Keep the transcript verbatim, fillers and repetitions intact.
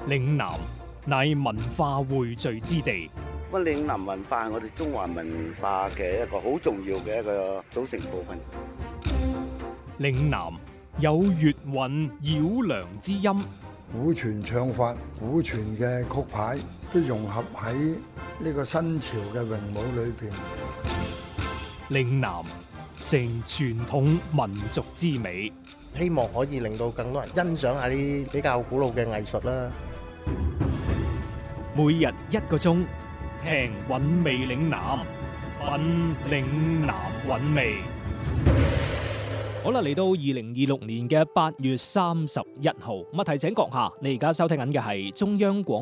嶺南乃文化匯聚之地。 咁嶺南文化係我哋中華文化嘅一個好重要嘅一個組成部分。 嶺南有粵韻繞梁之音， 古傳唱法、古傳嘅曲牌都融合喺呢個新潮嘅詠舞裏邊。 嶺南成傳統民族之美， 希望可以令到更多人欣賞下啲比較古老嘅藝術啦。 每日一個鐘，聽韻味嶺南，品嶺南韻味。好啦，嚟到二零二六年嘅八月三十一號，咁啊提醒閣下，你而家收聽緊嘅係中央廣